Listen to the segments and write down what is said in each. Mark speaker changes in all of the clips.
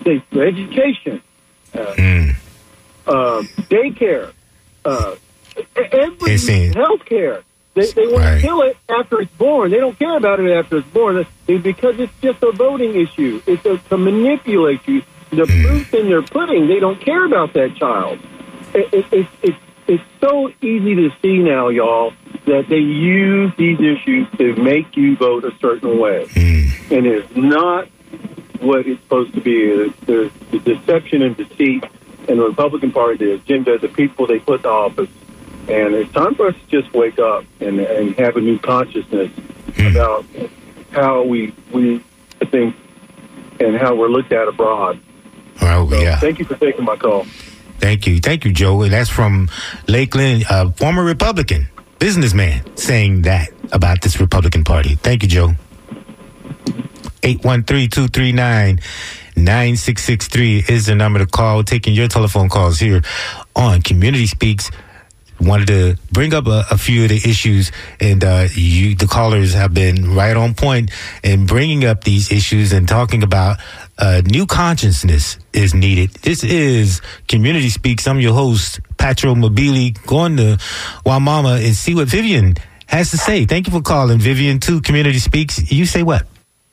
Speaker 1: education, daycare, healthcare. They want to kill it after it's born. They don't care about it after it's born because it's just a voting issue. It's to manipulate you. The proof in their pudding. They don't care about that child. It's so easy to see now, y'all, that they use these issues to make you vote a certain way. And it's not what it's supposed to be. There's the deception and deceit in the Republican Party, the agenda, the people they put in office. And it's time for us to just wake up and have a new consciousness about how we think and how we're looked at abroad.
Speaker 2: Oh, so, yeah.
Speaker 1: Thank you for taking my call.
Speaker 2: Thank you, Joe. And that's from Lakeland, former Republican businessman, saying that about this Republican Party. Thank you, Joe. 813-239-9663 is the number to call. Taking your telephone calls here on Community Speaks. Wanted to bring up a few of the issues, and the callers have been right on point in bringing up these issues and talking about new consciousness is needed. This is Community Speaks. I'm your host, Patro Mobili, going to Wamama and see what Vivian has to say. Thank you for calling, Vivian, to Community Speaks. You say what?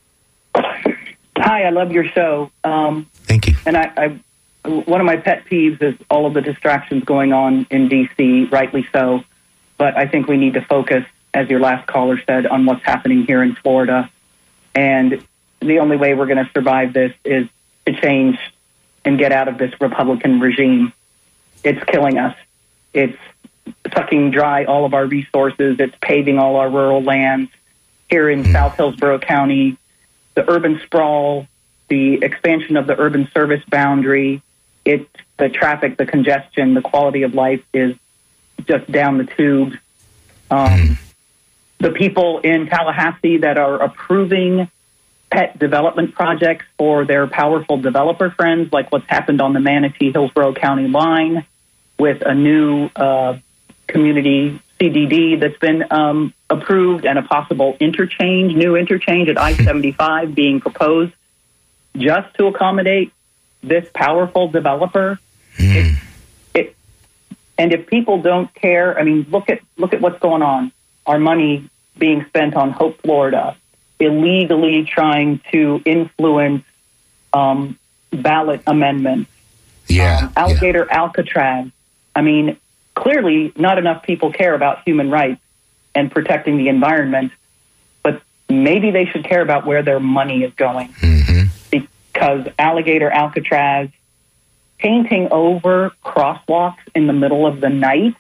Speaker 3: Hi, I love your show.
Speaker 2: Thank you.
Speaker 3: And I one of my pet peeves is all of the distractions going on in D.C., rightly so. But I think we need to focus, as your last caller said, on what's happening here in Florida. And the only way we're going to survive this is to change and get out of this Republican regime. It's killing us. It's sucking dry all of our resources. It's paving all our rural lands. Here in South Hillsborough County, the urban sprawl, the expansion of the urban service boundary, the traffic, the congestion, the quality of life is just down the tube. The people in Tallahassee that are approving pet development projects for their powerful developer friends, like what's happened on the Manatee-Hillsborough County line with a new community CDD that's been approved and a possible new interchange at I-75 being proposed just to accommodate this powerful developer. And if people don't care, I mean, look at what's going on. Our money being spent on Hope, Florida, illegally trying to influence ballot amendments. Alligator Alcatraz. I mean, clearly not enough people care about human rights and protecting the environment, but maybe they should care about where their money is going. Because Alligator Alcatraz, painting over crosswalks in the middle of the night,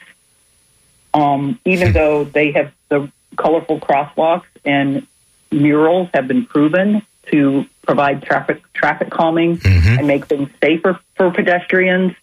Speaker 3: even though they have the colorful crosswalks and murals have been proven to provide traffic calming and make things safer for pedestrians.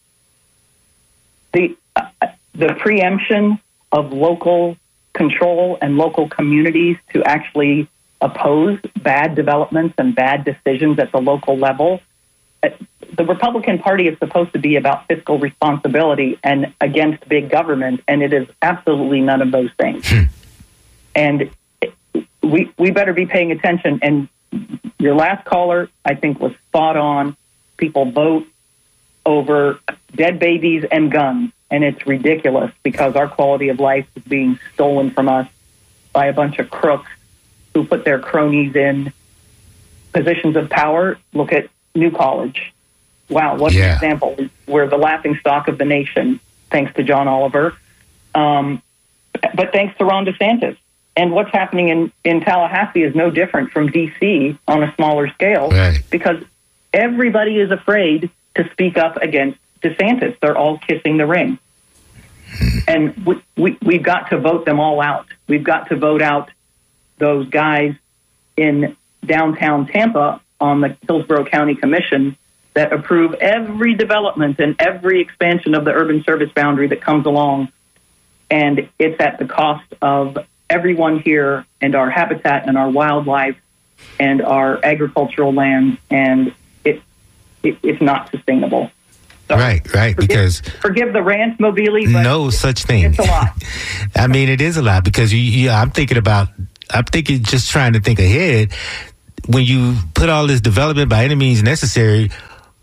Speaker 3: The preemption of local control and local communities to actually oppose bad developments and bad decisions at the local level. The Republican Party is supposed to be about fiscal responsibility and against big government, and it is absolutely none of those things. And we better be paying attention. And your last caller, I think, was spot on. People vote over dead babies and guns, and it's ridiculous because our quality of life is being stolen from us by a bunch of crooks who put their cronies in positions of power. Look at New College. Wow, what an example. We're the laughingstock of the nation, thanks to John Oliver. But thanks to Ron DeSantis. And what's happening in Tallahassee is no different from D.C. on a smaller scale, because everybody is afraid to speak up against DeSantis. They're all kissing the ring. And we've got to vote them all out. We've got to vote out those guys in downtown Tampa on the Hillsborough County Commission that approve every development and every expansion of the urban service boundary that comes along. And it's at the cost of everyone here and our habitat and our wildlife and our agricultural land, and it's not sustainable. So
Speaker 2: right. Because
Speaker 3: forgive the rant, Mobili, but
Speaker 2: no such thing.
Speaker 3: It's a lot.
Speaker 2: I mean, it is a lot because I'm thinking just trying to think ahead. When you put all this development by any means necessary,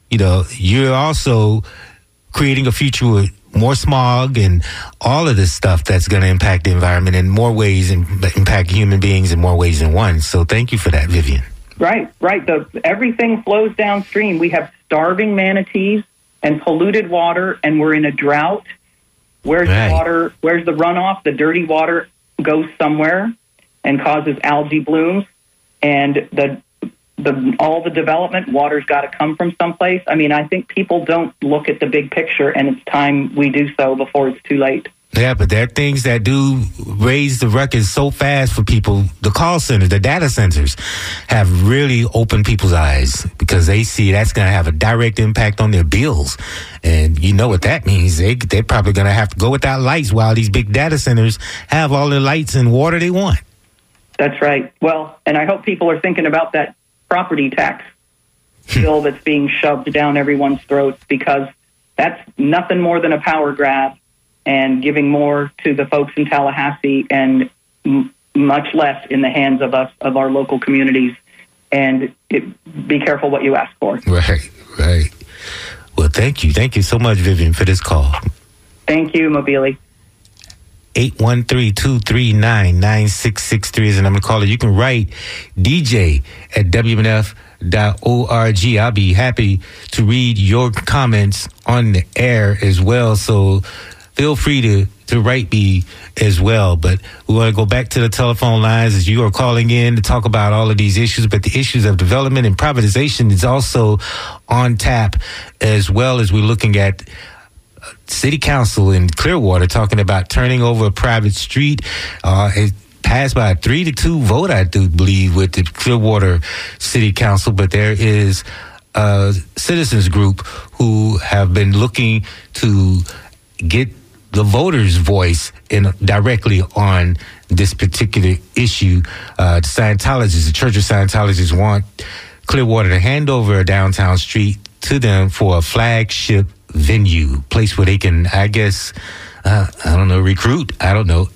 Speaker 2: you're also creating a future with more smog and all of this stuff that's going to impact the environment in more ways and impact human beings in more ways than one. So thank you for that, Vivian.
Speaker 3: Right. Everything flows downstream. We have starving manatees and polluted water, and we're in a drought. Where's the water? Where's the runoff? The dirty water goes somewhere and causes algae blooms, and all the development, water's got to come from someplace. I mean, I think people don't look at the big picture, and it's time we do so before it's too late.
Speaker 2: Yeah, but there are things that do raise the ruckus so fast for people. The call centers, the data centers have really opened people's eyes because they see that's going to have a direct impact on their bills. And you know what that means. They're probably going to have to go without lights while these big data centers have all the lights and water they want.
Speaker 3: That's right. Well, and I hope people are thinking about that property tax bill that's being shoved down everyone's throats, because that's nothing more than a power grab and giving more to the folks in Tallahassee and much less in the hands of us, of our local communities. And be careful what you ask for.
Speaker 2: Right. Well, thank you. Thank you so much, Vivian, for this call.
Speaker 3: Thank you, Mobili.
Speaker 2: 813-239-9663 is the number to call it. You can write DJ at WNF.org. I'll be happy to read your comments on the air as well. So feel free to write me as well. But we want to go back to the telephone lines as you are calling in to talk about all of these issues. But the issues of development and privatization is also on tap, as well as we're looking at City Council in Clearwater talking about turning over a private street. It passed by a 3-2 vote, I do believe, with the Clearwater City Council. But there is a citizens group who have been looking to get the voters' voice directly on this particular issue. The Scientologists, the Church of Scientologists, want Clearwater to hand over a downtown street to them for a flagship venue, place where they can, I guess, recruit. I don't know.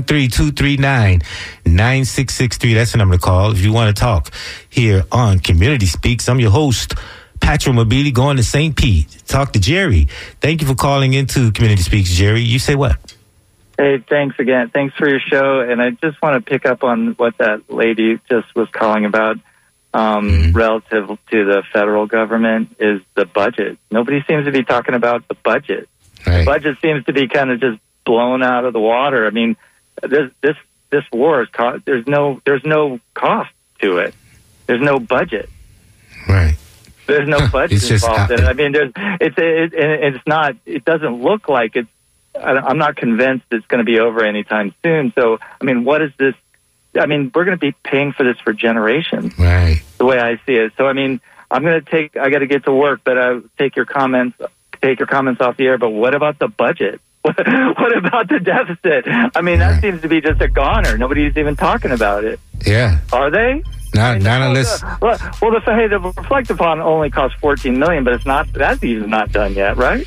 Speaker 2: 813-239-9663. That's the number to call if you want to talk here on Community Speaks. I'm your host, Patrick Mobili, going to St. Pete. Talk to Jerry. Thank you for calling into Community Speaks, Jerry. You say what?
Speaker 4: Hey, thanks again. Thanks for your show. And I just want to pick up on what that lady just was calling about. Relative to the federal government is the budget. Nobody seems to be talking about the budget. Right. The budget seems to be kind of just blown out of the water. I mean, this war is there's no cost to it. There's no budget.
Speaker 2: Right.
Speaker 4: There's no budget involved in it. I mean, it's not. It doesn't look like it's. I'm not convinced it's going to be over anytime soon. So, I mean, what is this? I mean, we're going to be paying for this for generations.
Speaker 2: Right.
Speaker 4: The way I see it. So, I mean, I got to get to work, but I'll take your comments off the air. But what about the budget? What about the deficit? I mean, that seems to be just a goner. Nobody's even talking about it.
Speaker 2: Yeah.
Speaker 4: Are they?
Speaker 2: Not unless.
Speaker 4: The reflect upon only costs $14 million, but it's not. That's even not done yet, right?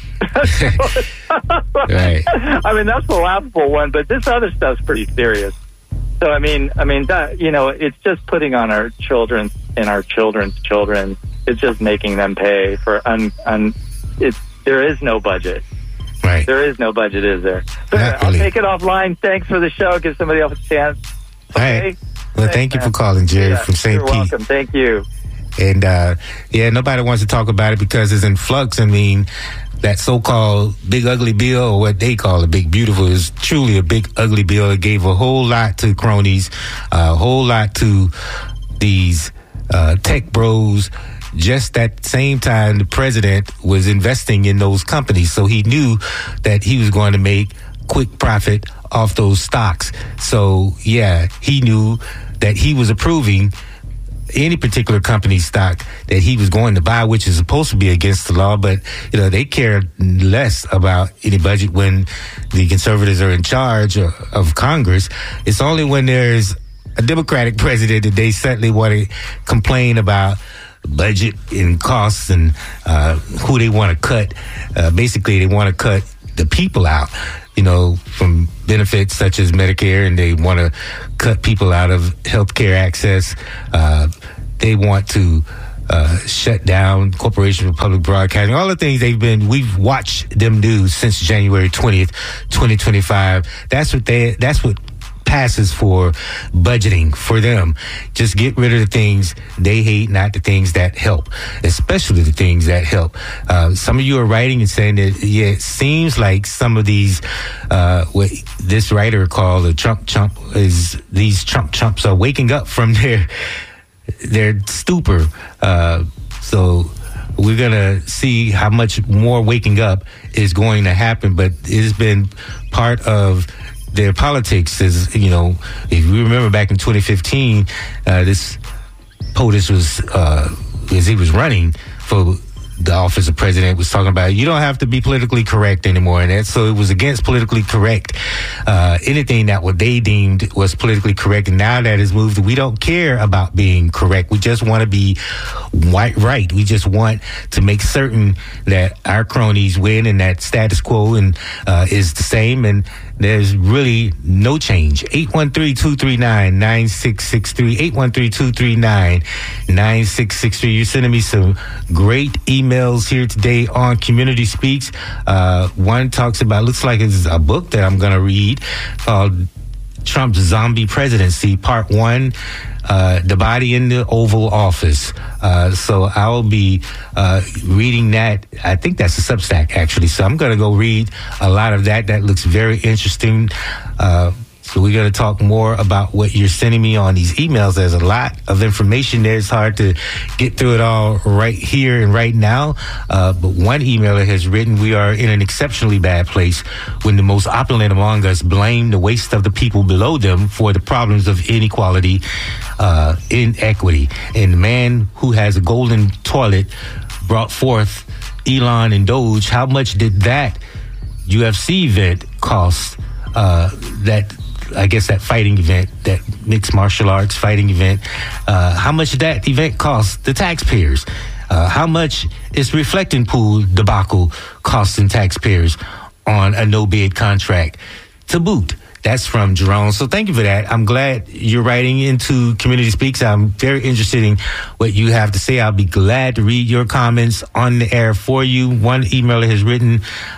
Speaker 2: Right.
Speaker 4: I mean, that's the laughable one, but this other stuff's pretty serious. So I mean that, it's just putting on our children and our children's children. It's just making them pay for there is no budget.
Speaker 2: Right.
Speaker 4: There is no budget, is there? So I'll take it offline. Thanks for the show. Give somebody else a chance. Okay.
Speaker 2: Right. Well, thank you for calling, Jerry, from St. Pete.
Speaker 4: You're welcome. Thank you.
Speaker 2: And nobody wants to talk about it because it's in flux. I mean, that so-called big ugly bill, or what they call a big beautiful, is truly a big ugly bill. It gave a whole lot to cronies, a whole lot to these tech bros. Just at the same time, the president was investing in those companies, so he knew that he was going to make quick profit off those stocks. So yeah, he knew that he was approving any particular company's stock that he was going to buy, which is supposed to be against the law. But they care less about any budget when the conservatives are in charge of Congress. It's only when there's a Democratic president that they suddenly want to complain about budget and costs and who they want to cut. Basically, they want to cut the people out, from benefits such as Medicare, and they want to cut people out of health care access. They want to shut down Corporation for Public Broadcasting, all the things we've watched them do since January 20th, 2025. That's what passes for budgeting for them. Just get rid of the things they hate, not the things that help, especially the things that help. Some of you are writing and saying that, it seems like some of these, what this writer called a Trump chump these Trump chumps are waking up from their stupor. So we're going to see how much more waking up is going to happen, but it's been part of their politics. Is, if you remember back in 2015, this POTUS was, as he was running for the office of president, was talking about you don't have to be politically correct anymore, and so it was against politically correct, anything that what they deemed was politically correct. And now that has moved, we don't care about being correct. We just want to be right. We just want to make certain that our cronies win and that status quo is the same, and there's really no change. 813-239-9663. 813-239-9663. You're sending me some great emails here today on Community Speaks. One talks about, looks like it's a book that I'm going to read called Trump's Zombie Presidency, Part 1, The Body in the Oval Office. So I will be reading that. I think that's a Substack, actually. So I'm going to go read a lot of that. That looks very interesting. So we're going to talk more about what you're sending me on these emails. There's a lot of information there. It's hard to get through it all right here and right now. But one emailer has written, we are in an exceptionally bad place when the most opulent among us blame the waste of the people below them for the problems of inequality, inequity. And the man who has a golden toilet brought forth Elon and Doge. How much did that UFC event cost? That fighting event, that mixed martial arts fighting event, how much did that event cost the taxpayers? How much is Reflecting Pool debacle costing taxpayers on a no-bid contract to boot? That's from Jerome. So thank you for that. I'm glad you're writing into Community Speaks. I'm very interested in what you have to say. I'll be glad to read your comments on the air for you. One emailer has written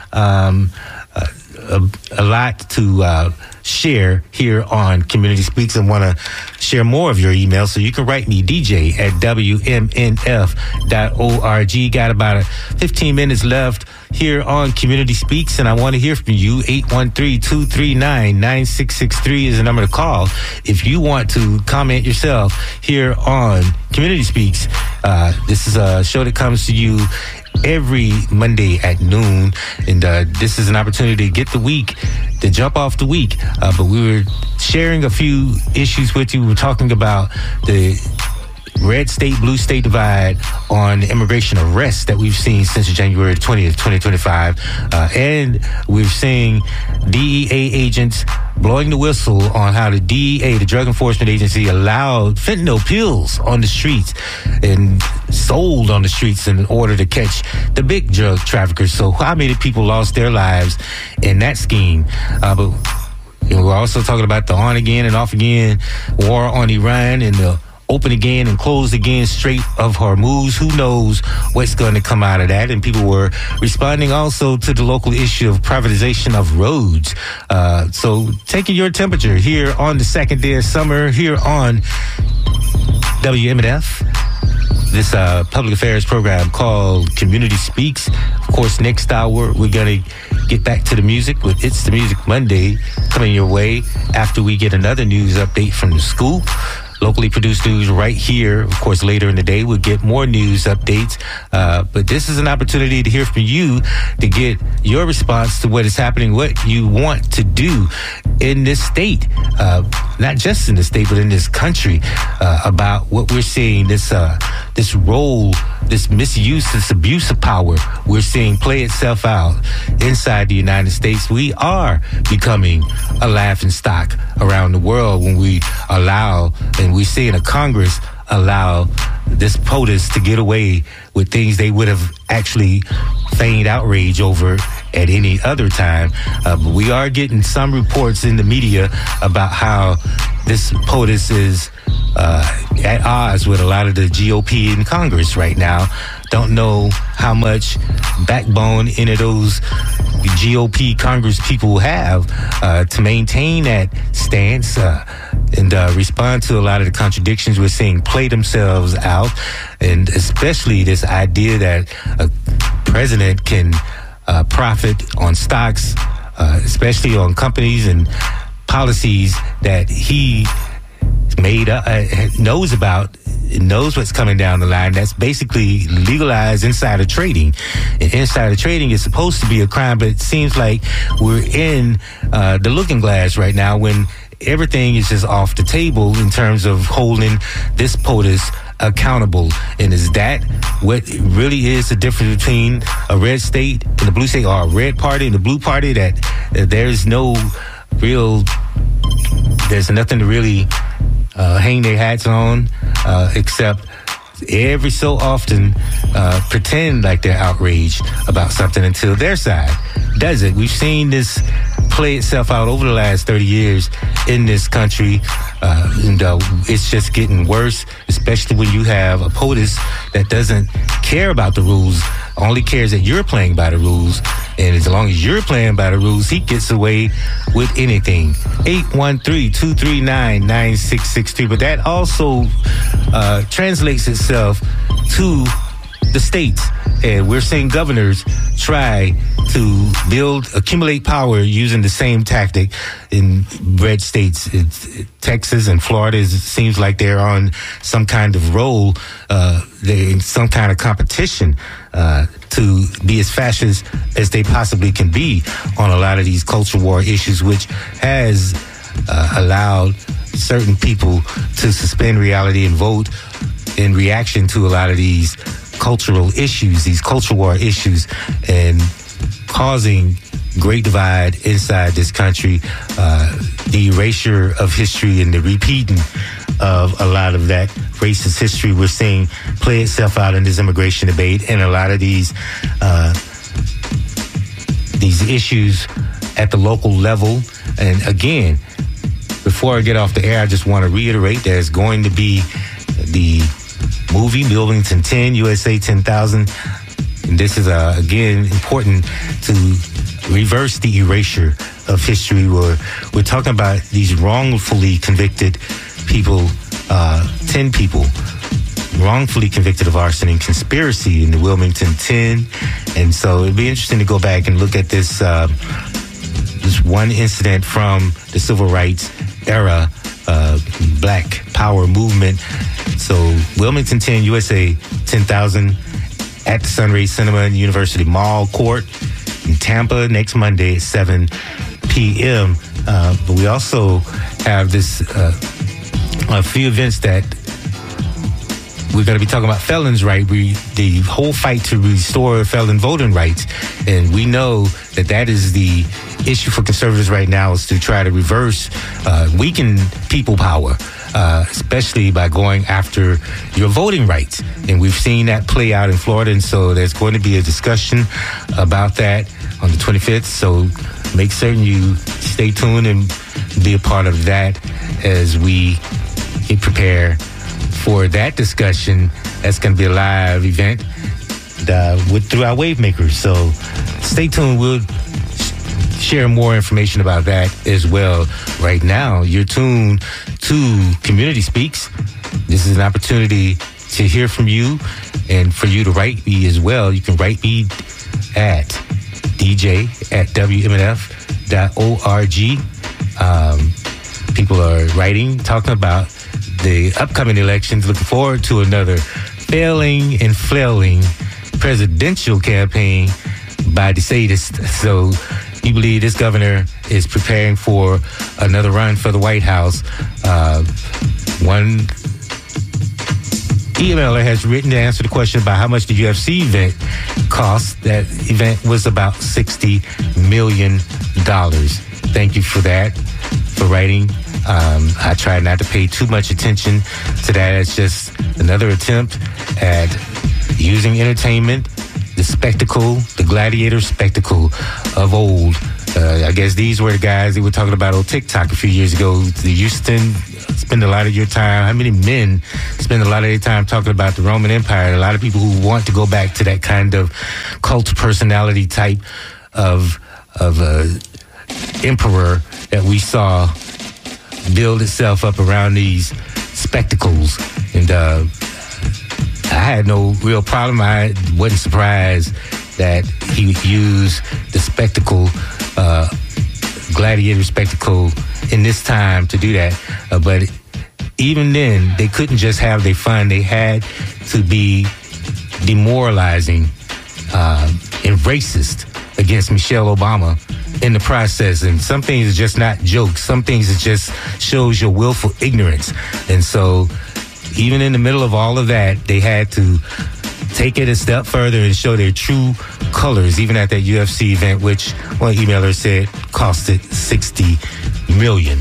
Speaker 2: a lot to share here on Community Speaks, and want to share more of your emails. So you can write me, dj@wmnf.org. Got about 15 minutes left here on Community Speaks, and I want to hear from you. 813-239-9663 is the number to call if you want to comment yourself here on Community Speaks. This is a show that comes to you every Monday at noon, and this is an opportunity to get the week, to jump off the week. But we were sharing a few issues with you. We were talking about the red state, blue state divide on immigration arrests that we've seen since January 20th, 2025. And we're seeing DEA agents blowing the whistle on how the DEA, the Drug Enforcement Agency, allowed fentanyl pills on the streets and sold on the streets in order to catch the big drug traffickers. So how many people lost their lives in that scheme? But we're also talking about the on again and off again war on Iran and the open again and close again Strait of Hormuz. Who knows what's going to come out of that? And people were responding also to the local issue of privatization of roads. So taking your temperature here on the second day of summer here on WMNF. This public affairs program called Community Speaks. Of course, next hour, we're going to get back to the music with It's the Music Monday coming your way after we get another news update from the Scoop. Locally produced news right here. Of course, later in the day, we'll get more news updates. But this is an opportunity to hear from you, to get your response to what is happening, what you want to do in this state, not just in the state, but in this country, about what we're seeing, this role, this misuse, this abuse of power we're seeing play itself out inside the United States. We are becoming a laughing stock around the world when we allow, and we see in a Congress, allow this POTUS to get away with things they would have actually feigned outrage over at any other time. But we are getting some reports in the media about how this POTUS is at odds with a lot of the GOP in Congress right now. Don't know how much backbone any of those GOP Congress people have to maintain that stance and respond to a lot of the contradictions we're seeing play themselves out, and especially this idea that a president can profit on stocks, especially on companies and policies that he made knows about, knows what's coming down the line. That's basically legalized insider trading. And insider trading is supposed to be a crime, but it seems like we're in the looking glass right now when everything is just off the table in terms of holding this POTUS accountable. And is that what really is the difference between a red state and a blue state, or a red party and a blue party, that there's no real, there's nothing to really hang their hats on, except every so often pretend like they're outraged about something until their side does it. We've seen this play itself out over the last 30 years in this country, and it's just getting worse, especially when you have a POTUS that doesn't care about the rules, only cares that you're playing by the rules. And as long as you're playing by the rules, he gets away with anything. 813-239-9663. But that also translates itself to the states. And we're seeing governors try to accumulate power using the same tactic in red states. Texas and Florida, it seems like they're on some kind of roll, they're in some kind of competition to be as fascist as they possibly can be on a lot of these culture war issues, which has allowed certain people to suspend reality and vote in reaction to a lot of these cultural issues, these culture war issues, and causing great divide inside this country, the erasure of history and the repeating of a lot of that racist history we're seeing play itself out in this immigration debate, and a lot of these issues at the local level. And again, before I get off the air, I just want to reiterate there's going to be the movie Wilmington 10, USA 10,000. And this is, again, important to reverse the erasure of history. We're talking about these wrongfully convicted people, 10 people wrongfully convicted of arson and conspiracy in the Wilmington 10. And so it'd be interesting to go back and look at this one incident from the civil rights era, Black Power movement. So Wilmington 10, USA 10,000 at the Sunray Cinema and University Mall Court in Tampa next Monday at 7 p.m. But we also have this a few events that we're going to be talking about. Felons' right, the whole fight to restore felon voting rights. And we know that is the issue for conservatives right now, is to try to reverse, weaken people power, especially by going after your voting rights. And we've seen that play out in Florida. And so there's going to be a discussion about that on the 25th. So make certain you stay tuned and be a part of that as we get prepared for that discussion. That's going to be a live event through our Wave Makers. So stay tuned. We'll share more information about that as well. Right now, you're tuned to Community Speaks. This is an opportunity to hear from you and for you to write me as well. You can write me at dj@wmnf.org. People are writing, talking about the upcoming elections, looking forward to another failing and flailing presidential campaign by DeSantis. So you believe this governor is preparing for another run for the White House. One emailer has written to answer the question about how much the UFC event cost. That event was about $60 million. Thank you for that, for writing. I try not to pay too much attention to that. It's just another attempt at using entertainment, the spectacle, the gladiator spectacle of old. I guess these were the guys that were talking about on TikTok a few years ago, the Houston spend a lot of your time, how many men spend a lot of their time talking about the Roman Empire? A lot of people who want to go back to that kind of cult personality type of emperor that we saw build itself up around these spectacles. And I had no real problem. I wasn't surprised that he would use the spectacle, gladiator spectacle in this time to do that. But even then, they couldn't just have their fun. They had to be demoralizing and racist against Michelle Obama in the process. And some things are just not jokes. Some things it just shows your willful ignorance. And so even in the middle of all of that, they had to take it a step further and show their true colors, even at that UFC event, which one emailer said costed $60 million.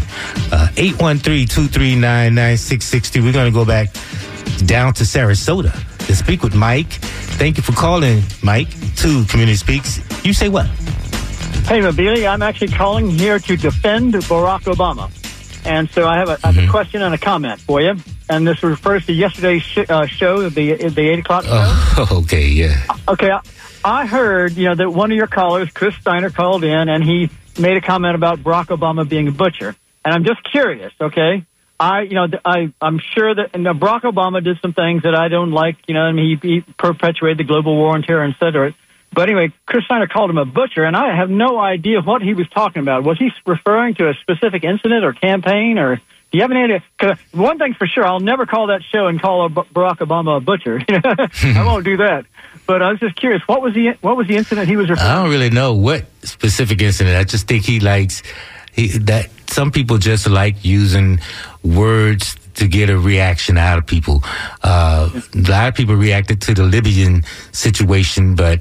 Speaker 2: 813-239-9660. We're going to go back down to Sarasota to speak with Mike. Thank you for calling, Mike, to Community Speaks. You say what?
Speaker 5: Hey, Mabili, I'm actually calling here to defend Barack Obama. And so I have a question and a comment for you. And this refers to yesterday's show, the 8 o'clock show.
Speaker 2: Oh, okay, yeah.
Speaker 5: Okay, I heard, that one of your callers, Chris Steiner, called in and he made a comment about Barack Obama being a butcher. And I'm just curious, okay? I'm sure that Barack Obama did some things that I don't like, he perpetuated the global war on terror, et cetera. But anyway, Chris Steiner called him a butcher, and I have no idea what he was talking about. Was he referring to a specific incident or campaign, or do you have any idea? 'Cause one thing's for sure, I'll never call that show and call Barack Obama a butcher. I won't do that. But I was just curious, what was the incident he was referring to?
Speaker 2: I don't really know what specific incident. I just think he likes that. Some people just like using words to get a reaction out of people. A lot of people reacted to the Libyan situation, but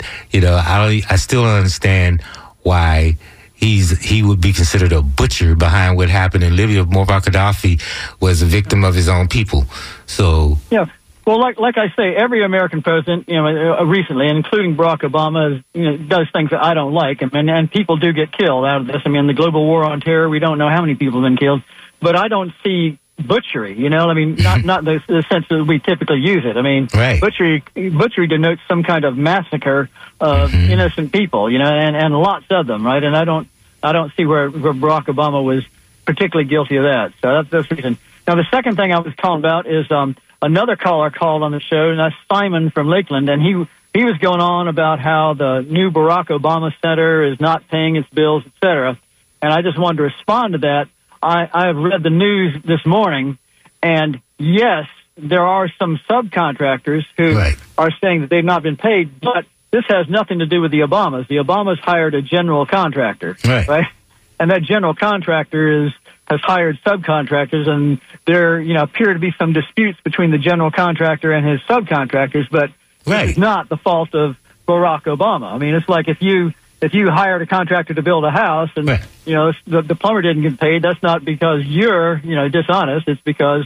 Speaker 2: I still don't understand why he would be considered a butcher behind what happened in Libya. Muammar Gaddafi was a victim of his own people. So
Speaker 5: yeah. Well, like I say, every American president, recently, including Barack Obama, does things that I don't like, and people do get killed out of this. The global war on terror, we don't know how many people have been killed, but I don't see butchery, not the sense that we typically use it.
Speaker 2: Right.
Speaker 5: Butchery denotes some kind of massacre of innocent people, and lots of them, right? And I don't see where Barack Obama was particularly guilty of that. So that's the reason. Now, the second thing I was calling about is another caller called on the show, and that's Simon from Lakeland, and he was going on about how the new Barack Obama Center is not paying its bills, et cetera. And I just wanted to respond to that. I have read the news this morning, and yes, there are some subcontractors who are saying that they've not been paid, but this has nothing to do with the Obamas. The Obamas hired a general contractor, right? And that general contractor has hired subcontractors, and there appear to be some disputes between the general contractor and his subcontractors, but it's not the fault of Barack Obama. It's like if you hired a contractor to build a house and the plumber didn't get paid, that's not because you're dishonest. It's because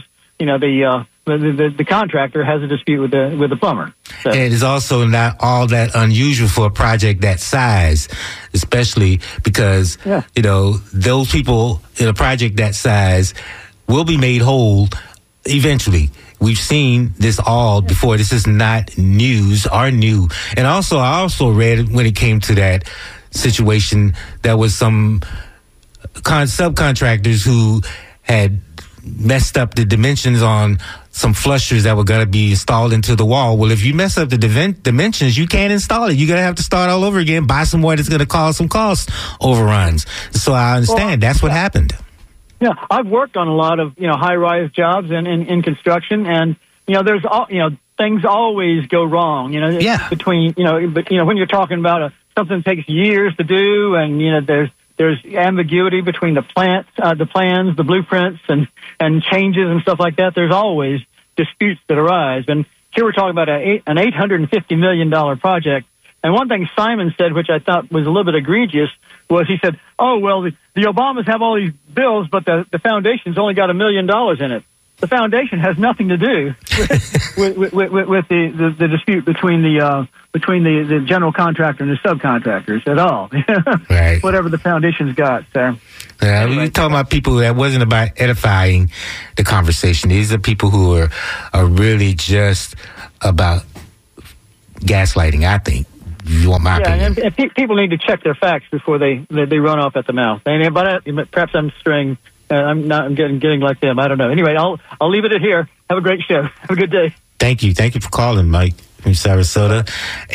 Speaker 5: the contractor has a dispute with the plumber. So.
Speaker 2: And it's also not all that unusual for a project that size, especially because those people in a project that size will be made whole eventually. We've seen this all before. This is not news or new. And I also read when it came to that situation, there was some subcontractors who had messed up the dimensions on some flushers that were going to be installed into the wall. Well, if you mess up the dimensions, you can't install it. You're going to have to start all over again, buy some more that's going to cause some cost overruns. So I understand that's what happened.
Speaker 5: Yeah, I've worked on a lot of high-rise jobs in construction, and there's things always go wrong. Between when you're talking about something that takes years to do, and there's ambiguity between the plans, the blueprints, and changes and stuff like that. There's always disputes that arise, and here we're talking about an $850 million project. And one thing Simon said, which I thought was a little bit egregious, was he said, "Oh well, the Obamas have all these bills, but the foundation's only got $1 million in it." The foundation has nothing to do with the dispute between the between the general contractor and the subcontractors at all.
Speaker 2: Right.
Speaker 5: Whatever the foundation's got. So.
Speaker 2: Yeah, we were talking about people that wasn't about edifying the conversation. These are people who are really just about gaslighting, I think. You want my opinion?
Speaker 5: And people need to check their facts before they run off at the mouth. And but perhaps I'm straying. I'm getting like them. I don't know. Anyway, I'll leave it at here. Have a great show. Have a good day.
Speaker 2: Thank you for calling, Mike from Sarasota.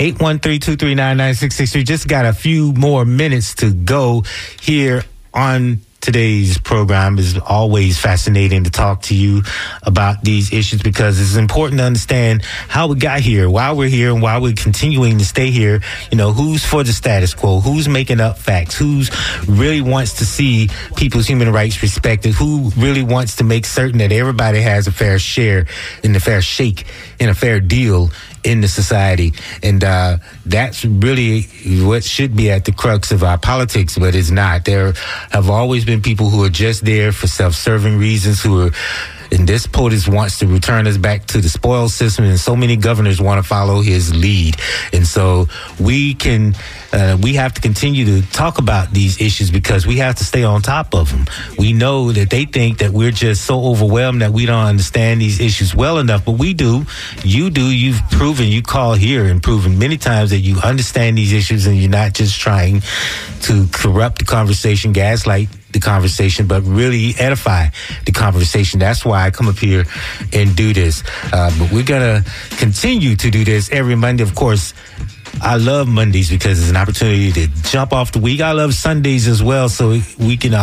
Speaker 2: 813-239-9663. Just got a few more minutes to go here on today's program. Is always fascinating to talk to you about these issues because it's important to understand how we got here, why we're here, and why we're continuing to stay here. You know, who's for the status quo, who's making up facts, who's really wants to see people's human rights respected, who really wants to make certain that everybody has a fair share and a fair shake and a fair deal in the society. And that's really what should be at the crux of our politics, but it's not. There have always been people who are just there for self-serving reasons, who are, and this POTUS wants to return us back to the spoils system, and so many governors want to follow his lead. And so we have to continue to talk about these issues because we have to stay on top of them. We know that they think that we're just so overwhelmed that we don't understand these issues well enough, but we do. You do. You've proven, you call here and proven many times that you understand these issues and you're not just trying to corrupt the conversation, gaslight the conversation, but really edify the conversation. That's why I come up here and do this. But we're going to continue to do this every Monday. Of course, I love Mondays because it's an opportunity to jump off the week. I love Sundays as well, so we can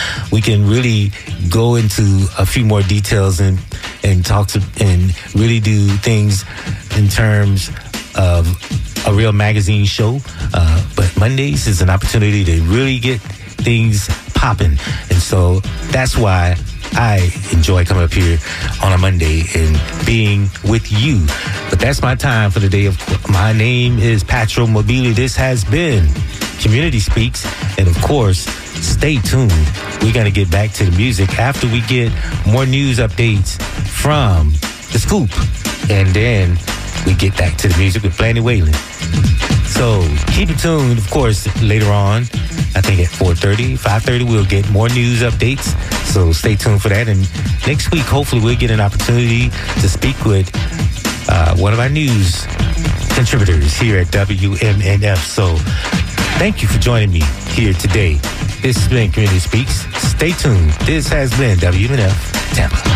Speaker 2: really go into a few more details and talk to and really do things in terms of a real magazine show. But Mondays is an opportunity to really get things popping, and so that's why I enjoy coming up here on a Monday and being with you. But that's my time for the day. My name is Patro Mobili. This has been Community Speaks, and of course, stay tuned. We're going to get back to the music after we get more news updates from The Scoop, and then we get back to the music with Blaney Whalen. So keep it tuned. Of course, later on, I think at 4:30, 5:30, we'll get more news updates. So stay tuned for that. And next week, hopefully, we'll get an opportunity to speak with one of our news contributors here at WMNF. So thank you for joining me here today. This has been Community Speaks. Stay tuned. This has been WMNF Tampa.